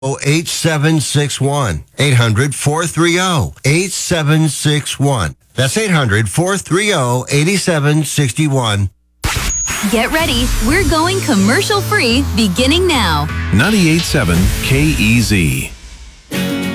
8761. 800-430-8761. That's 800-430-8761. Get ready. We're going commercial free beginning now. 98.7 KEZ.